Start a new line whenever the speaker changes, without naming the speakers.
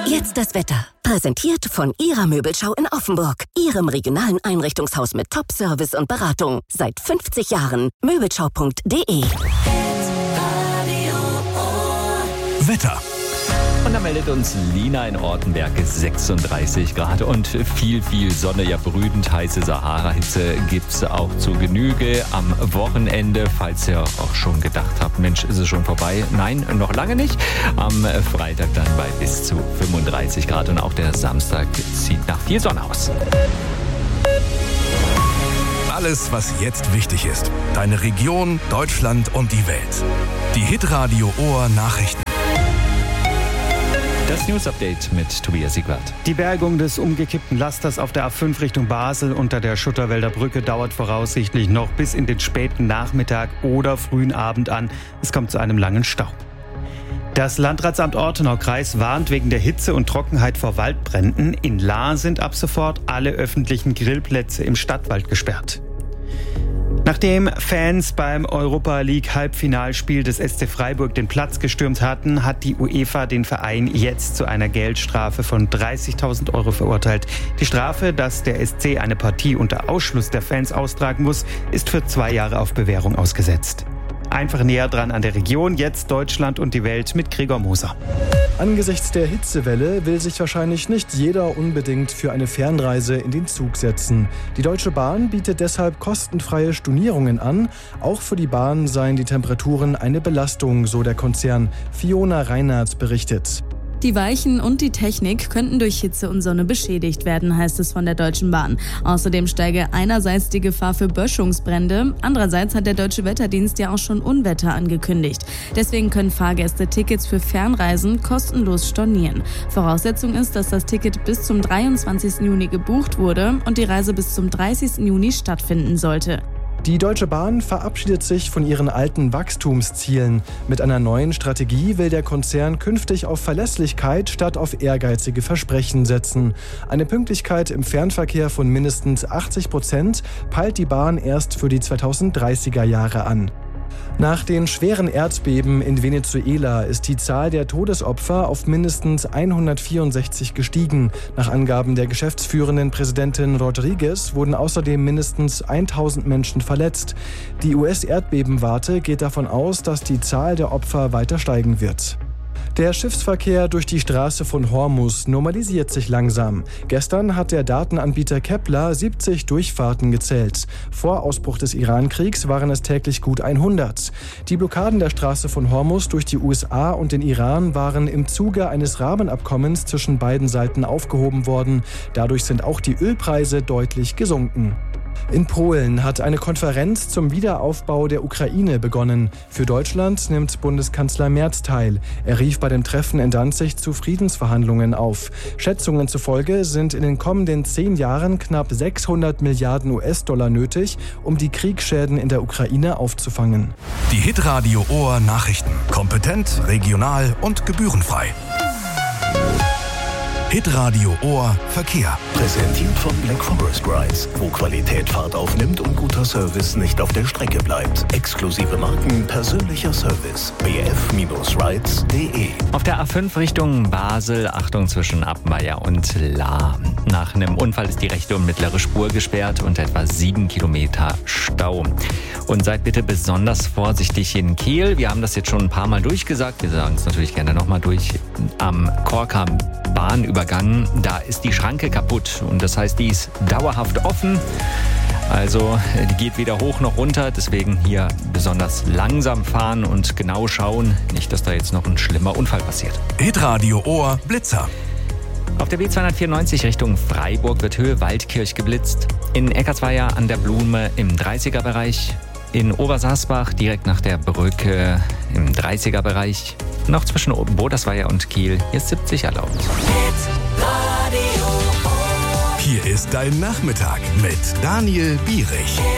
Jetzt das Wetter. Präsentiert von Ihrer Möbelschau in Offenburg. Ihrem regionalen Einrichtungshaus mit Top-Service und Beratung. Seit 50 Jahren. Möbelschau.de.
Wetter.
Und da meldet uns Lina in Ortenberg, 36 Grad und viel Sonne. Ja, brütend heiße Sahara-Hitze gibt's auch zu Genüge am Wochenende. Falls ihr auch schon gedacht habt, Mensch, ist es schon vorbei? Nein, noch lange nicht. Am Freitag dann bei bis zu 35 Grad und auch der Samstag sieht nach viel Sonne aus.
Alles, was jetzt wichtig ist. Deine Region, Deutschland und die Welt. Die Hitradio Ohr Nachrichten.
Das News-Update mit Tobias Siegwart.
Die Bergung des umgekippten Lasters auf der A5 Richtung Basel unter der Schutterwälder Brücke dauert voraussichtlich noch bis in den späten Nachmittag oder frühen Abend an. Es kommt zu einem langen Stau. Das Landratsamt Ortenau-Kreis warnt wegen der Hitze und Trockenheit vor Waldbränden. In Lahr sind ab sofort alle öffentlichen Grillplätze im Stadtwald gesperrt. Nachdem Fans beim Europa-League-Halbfinalspiel des SC Freiburg den Platz gestürmt hatten, hat die UEFA den Verein jetzt zu einer Geldstrafe von 30.000 € verurteilt. Die Strafe, dass der SC eine Partie unter Ausschluss der Fans austragen muss, ist für 2 Jahre auf Bewährung ausgesetzt. Einfach näher dran an der Region, jetzt Deutschland und die Welt mit Gregor Moser.
Angesichts der Hitzewelle will sich wahrscheinlich nicht jeder unbedingt für eine Fernreise in den Zug setzen. Die Deutsche Bahn bietet deshalb kostenfreie Stornierungen an. Auch für die Bahn seien die Temperaturen eine Belastung, so der Konzern. Fiona Reinhardt berichtet.
Die Weichen und die Technik könnten durch Hitze und Sonne beschädigt werden, heißt es von der Deutschen Bahn. Außerdem steige einerseits die Gefahr für Böschungsbrände, andererseits hat der Deutsche Wetterdienst ja auch schon Unwetter angekündigt. Deswegen können Fahrgäste Tickets für Fernreisen kostenlos stornieren. Voraussetzung ist, dass das Ticket bis zum 23. Juni gebucht wurde und die Reise bis zum 30. Juni stattfinden sollte.
Die Deutsche Bahn verabschiedet sich von ihren alten Wachstumszielen. Mit einer neuen Strategie will der Konzern künftig auf Verlässlichkeit statt auf ehrgeizige Versprechen setzen. Eine Pünktlichkeit im Fernverkehr von mindestens 80% peilt die Bahn erst für die 2030er Jahre an. Nach den schweren Erdbeben in Venezuela ist die Zahl der Todesopfer auf mindestens 164 gestiegen. Nach Angaben der geschäftsführenden Präsidentin Rodriguez wurden außerdem mindestens 1000 Menschen verletzt. Die US-Erdbebenwarte geht davon aus, dass die Zahl der Opfer weiter steigen wird. Der Schiffsverkehr durch die Straße von Hormuz normalisiert sich langsam. Gestern hat der Datenanbieter Kepler 70 Durchfahrten gezählt. Vor Ausbruch des Iran-Kriegs waren es täglich gut 100. Die Blockaden der Straße von Hormuz durch die USA und den Iran waren im Zuge eines Rahmenabkommens zwischen beiden Seiten aufgehoben worden. Dadurch sind auch die Ölpreise deutlich gesunken. In Polen hat eine Konferenz zum Wiederaufbau der Ukraine begonnen. Für Deutschland nimmt Bundeskanzler Merz teil. Er rief bei dem Treffen in Danzig zu Friedensverhandlungen auf. Schätzungen zufolge sind in den kommenden 10 Jahren knapp 600 Milliarden US-Dollar nötig, um die Kriegsschäden in der Ukraine aufzufangen.
Die Hitradio Ohr Nachrichten. Kompetent, regional und gebührenfrei. Hitradio Ohr Verkehr.
Präsentiert von Black Forest Rides, wo Qualität Fahrt aufnimmt und guter Service nicht auf der Strecke bleibt. Exklusive Marken, persönlicher Service. bf-rides.de.
Auf der A5 Richtung Basel, Achtung zwischen Abmeier und Lahr. Nach einem Unfall ist die rechte und mittlere Spur gesperrt und etwa 7 Kilometer Stau. Und seid bitte besonders vorsichtig in Kehl. Wir haben das jetzt schon ein paar Mal durchgesagt. Wir sagen es natürlich gerne nochmal durch. Am Korker Bahnübergang, da ist die Schranke kaputt und das heißt, die ist dauerhaft offen. Also die geht weder hoch noch runter, deswegen hier besonders langsam fahren und genau schauen, nicht, dass da jetzt noch ein schlimmer Unfall passiert.
Hitradio Ohr Blitzer.
Auf der B294 Richtung Freiburg wird Höhe Waldkirch geblitzt. In Eckartsweier an der Blume im 30er-Bereich. In Obersaßbach direkt nach der Brücke im 30er-Bereich. Noch zwischen Bodersweier und Kiel. Hier ist 70 erlaubt.
Hier ist dein Nachmittag mit Daniel Bierich.